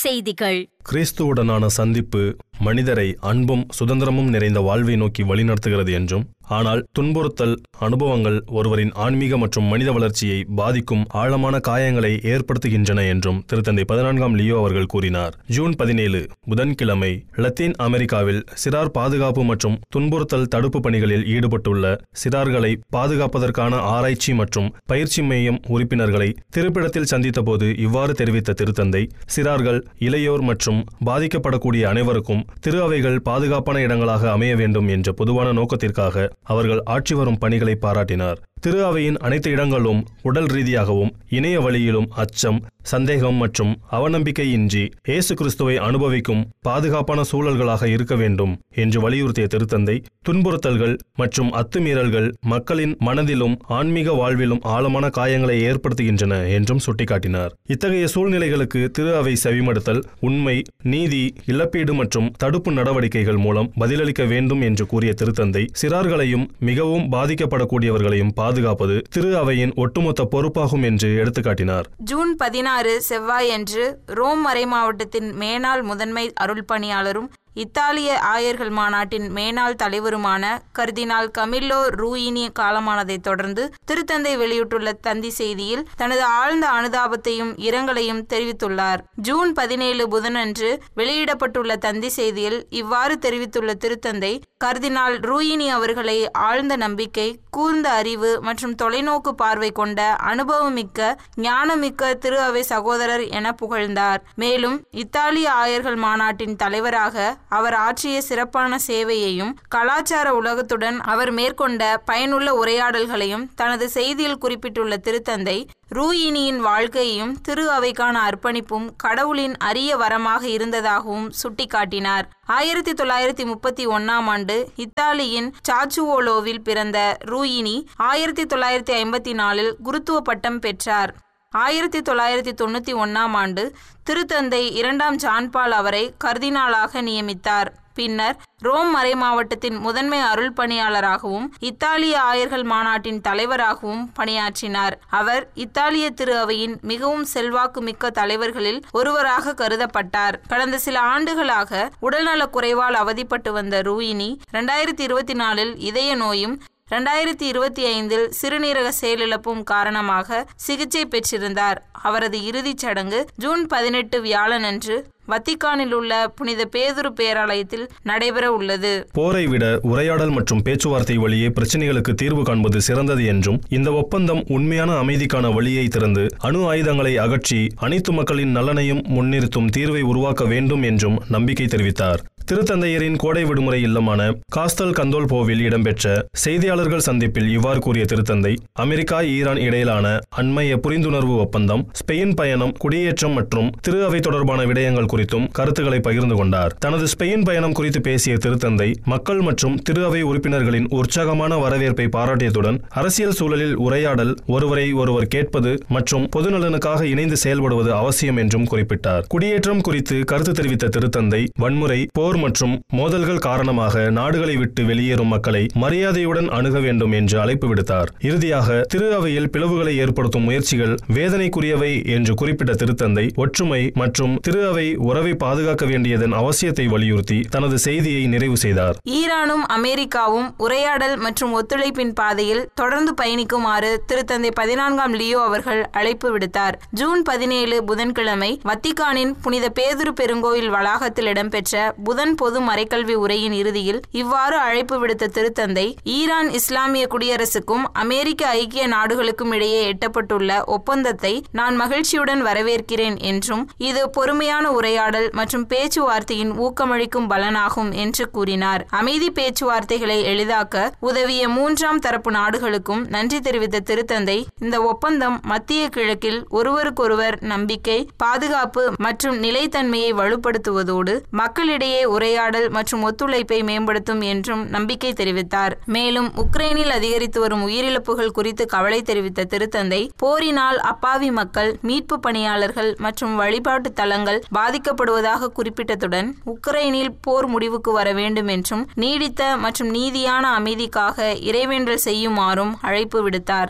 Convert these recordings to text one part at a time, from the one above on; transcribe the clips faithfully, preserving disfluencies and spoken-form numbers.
செய்திகள். கிறிஸ்துவுடனான சந்திப்பு மனிதரை அன்பும் சுதந்திரமும் நிறைந்த வாழ்வை நோக்கி வழிநடத்துகிறது என்றும், ஆனால் துன்புறுத்தல் அனுபவங்கள் ஒருவரின் ஆன்மீக மற்றும் மனித வளர்ச்சியை பாதிக்கும் ஆழமான காயங்களை ஏற்படுத்துகின்றன என்றும் திருத்தந்தை பதினான்காம் லியோ அவர்கள் கூறினார். ஜூன் பதினேழு புதன்கிழமை லத்தீன் அமெரிக்காவில் சிறார் பாதுகாப்பு மற்றும் துன்புறுத்தல் தடுப்பு பணிகளில் ஈடுபட்டுள்ள சிறார்களை பாதுகாப்பதற்கான ஆராய்ச்சி மற்றும் பயிற்சி மையம் உறுப்பினர்களை திருப்பிடத்தில் சந்தித்தபோது இவ்வாறு தெரிவித்த திருத்தந்தை, சிறார்கள், இளையோர் மற்றும் பாதிக்கப்படக்கூடிய அனைவருக்கும் திரு அவைகள் பாதுகாப்பான இடங்களாக அமைய வேண்டும் என்ற பொதுவான நோக்கத்திற்காக அவர்கள் ஆற்றி வரும் பணிகளை பாராட்டினார். திரு அவையின் அனைத்து இடங்களும் உடல் ரீதியாகவும் இணைய வழியிலும் அச்சம், சந்தேகம் மற்றும் அவநம்பிக்கையின்றி இயேசு கிறிஸ்துவை அனுபவிக்கும் பாதுகாப்பான சூழல்களாக இருக்க வேண்டும் என்று வலியுறுத்திய திருத்தந்தை, துன்புறுத்தல்கள் மற்றும் அத்துமீறல்கள் மக்களின் மனதிலும் ஆன்மீக வாழ்விலும் ஆழமான காயங்களை ஏற்படுத்துகின்றன என்றும் சுட்டிக்காட்டினார். இத்தகைய சூழ்நிலைகளுக்கு திரு அவை செவிமடுத்தல், உண்மை, நீதி, இழப்பீடு மற்றும் தடுப்பு நடவடிக்கைகள் மூலம் பதிலளிக்க வேண்டும் என்று கூறிய திருத்தந்தை, சிறார்களையும் மிகவும் பாதிக்கப்படக்கூடியவர்களையும் பாதுகாப்பது திரு அவையின் ஒட்டுமொத்த பொறுப்பாகும் என்று எடுத்துக்காட்டினார். ஜூன் பதினாறு செவ்வாயன்று ரோம் மறைமாவட்டத்தின் மேனாள் முதன்மை அருள் பணியாளரும் இத்தாலிய ஆயர்கள் மாநாட்டின் மேனாள் தலைவருமான கர்தினால் கமில்லோ ரூயினி காலமானதை தொடர்ந்து திருத்தந்தை வெளியிட்டுள்ள தந்தி செய்தியில் தனது ஆழ்ந்த அனுதாபத்தையும் இரங்கலையும் தெரிவித்துள்ளார். ஜூன் பதினேழு புதனன்று வெளியிடப்பட்டுள்ள தந்தி செய்தியில் இவ்வாறு தெரிவித்துள்ள திருத்தந்தை, கர்தினால் ரூயினி அவர்களை ஆழ்ந்த நம்பிக்கை, கூர்ந்த அறிவு மற்றும் தொலைநோக்கு பார்வை கொண்ட அனுபவமிக்க ஞானமிக்க திரு அவை சகோதரர் என புகழ்ந்தார். மேலும் இத்தாலிய ஆயர்கள் மாநாட்டின் தலைவராக அவர் ஆற்றிய சிறப்பான சேவையையும் கலாச்சார உலகத்துடன் அவர் மேற்கொண்ட பயனுள்ள உரையாடல்களையும் தனது செய்தியில் குறிப்பிட்டுள்ள திருத்தந்தை, ரூயினியின் வாழ்க்கையும் திரு அவைக்கான அர்ப்பணிப்பும் கடவுளின் அரிய வரமாக இருந்ததாகவும் சுட்டிக்காட்டினார். ஆயிரத்தி தொள்ளாயிரத்தி முப்பத்தி ஒன்னாம் ஆண்டு இத்தாலியின் சாச்சுவோலோவில் பிறந்த ரூயினி ஆயிரத்தி தொள்ளாயிரத்தி ஐம்பத்தி நாலில் குருத்துவ பட்டம் பெற்றார். ஆயிரத்தி தொள்ளாயிரத்தி தொண்ணூற்றி ஒன்னாம் ஆண்டு திருத்தந்தை இரண்டாம் ஜான்பால் அவரை கர்தினாலாக நியமித்தார். பின்னர் ரோம் மறை மாவட்டத்தின் முதன்மை அருள் பணியாளராகவும் இத்தாலிய ஆயர்கள் மாநாட்டின் தலைவராகவும் பணியாற்றினார். அவர் இத்தாலிய திரு அவையின் மிகவும் செல்வாக்கு மிக்க தலைவர்களில் ஒருவராக கருதப்பட்டார். கடந்த சில ஆண்டுகளாக உடல்நலக் குறைவால் அவதிப்பட்டு வந்த ரூயினி இரண்டாயிரத்தி இருபத்தி நாலில் இதய நோயும் இரண்டாயிரத்தி இருபத்தி ஐந்தில் சிறுநீரக செயலிழப்பும் காரணமாக சிகிச்சை பெற்றிருந்தார். அவரது இறுதிச் சடங்கு ஜூன் பதினெட்டு வியாழனன்று வத்திக்கானில் உள்ள புனித பேதுரு பேராலயத்தில் நடைபெற உள்ளது. போரை விட உரையாடல் மற்றும் பேச்சுவார்த்தை வழியே பிரச்சனைகளுக்கு தீர்வு காண்பது சிறந்தது என்றும், இந்த ஒப்பந்தம் உண்மையான அமைதிக்கான வழியை திறந்து அணு ஆயுதங்களை அகற்றி அனைத்து மக்களின் நலனையும் முன்னிறுத்தும் தீர்வை உருவாக்க வேண்டும் என்றும் நம்பிக்கை தெரிவித்தார். திருத்தந்தையரின் கோடை விடுமுறை இல்லமான காஸ்தல் கந்தோல்போவில் இடம்பெற்ற செய்தியாளர்கள் சந்திப்பில் இவ்வாறு கூறிய திருத்தந்தை, அமெரிக்கா ஈரான் இடையிலான அண்மைய புரிந்துணர்வு ஒப்பந்தம், ஸ்பெயின் பயணம், குடியேற்றம் மற்றும் திரு அவை தொடர்பான விடயங்கள் குறித்தும் கருத்துக்களை பகிர்ந்து கொண்டார். தனது ஸ்பெயின் பயணம் குறித்து பேசிய திருத்தந்தை, மக்கள் மற்றும் திரு அவை உறுப்பினர்களின் உற்சாகமான வரவேற்பை பாராட்டியதுடன், அரசியல் சூழலில் உரையாடல், ஒருவரை ஒருவர் கேட்பது மற்றும் பொதுநலனுக்காக இணைந்து செயல்படுவது அவசியம் என்றும் குறிப்பிட்டார். குடியேற்றம் குறித்து கருத்து தெரிவித்த திருத்தந்தை, வன்முறை, போர் மற்றும் மோதல்கள் காரணமாக நாடுகளை விட்டு வெளியேறும் மக்களை மரியாதையுடன் அணுக வேண்டும் என்று அழைப்பு விடுத்தார். இறுதியாக திரு அவையில் பிளவுகளை ஏற்படுத்தும் முயற்சிகள் வேதனைக்குரியவை என்று குறிப்பிட்ட திருத்தந்தை, ஒற்றுமை மற்றும் திரு அவை உறவை பாதுகாக்க வேண்டியதன் அவசியத்தை வலியுறுத்தி தனது செய்தியை நிறைவு செய்தார். ஈரானும் அமெரிக்காவும் உரையாடல் மற்றும் ஒத்துழைப்பின் பாதையில் தொடர்ந்து பயணிக்குமாறு திருத்தந்தை பதினான்காம் லியோ அவர்கள் அழைப்பு விடுத்தார். ஜூன் பதினேழு புதன்கிழமை வத்திக்கானின் புனித பேதுரு பெருங்கோயில் வளாகத்தில் இடம்பெற்ற புதன் பொது மறைக்கல்வி உரையின் இறுதியில் இவ்வாறு அழைப்பு விடுத்த திருத்தந்தை, ஈரான் இஸ்லாமிய குடியரசுக்கும் அமெரிக்க ஐக்கிய நாடுகளுக்கும் இடையே எட்டப்பட்டுள்ள ஒப்பந்தத்தை நான் மகிழ்ச்சியுடன் வரவேற்கிறேன் என்றும், இது பொறுமையான உரையாடல் மற்றும் பேச்சுவார்த்தையின் ஊக்கமளிக்கும் பலனாகும் என்று கூறினார். அமைதி பேச்சுவார்த்தைகளை எளிதாக்க உதவிய மூன்றாம் தரப்பு நாடுகளுக்கும் நன்றி தெரிவித்த திருத்தந்தை, இந்த ஒப்பந்தம் மத்திய கிழக்கில் ஒருவருக்கொருவர் நம்பிக்கை, பாதுகாப்பு மற்றும் நிலைத்தன்மையை வலுப்படுத்துவதோடு மக்களிடையே உரையாடல் மற்றும் ஒத்துழைப்பை மேம்படுத்தும் என்றும் நம்பிக்கை தெரிவித்தார். மேலும் உக்ரைனில் அதிகரித்து வரும் உயிரிழப்புகள் குறித்து கவலை தெரிவித்த திருத்தந்தை, போரினால் அப்பாவி மக்கள், மீட்பு பணியாளர்கள் மற்றும் வழிபாட்டு தலங்கள் பாதிக்கப்படுவதாக குறிப்பிட்டதுடன், உக்ரைனில் போர் முடிவுக்கு வர வேண்டும் என்றும் நீடித்த மற்றும் நீதியான அமைதிக்காக இறைவேண்டல் செய்யுமாறும் அழைப்பு விடுத்தார்.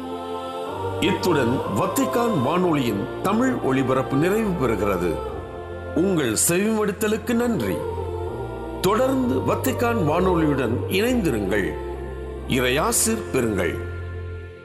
இத்துடன் வத்திக்கான் வானொலியின் தமிழ் ஒளிபரப்பு நிறைவு பெறுகிறது. உங்கள் செவிமடுத்தலுக்கு நன்றி. தொடர்ந்து வத்திக்கான் வானொலியுடன் இணைந்திருங்கள். இறையாசிர் பெறுங்கள்.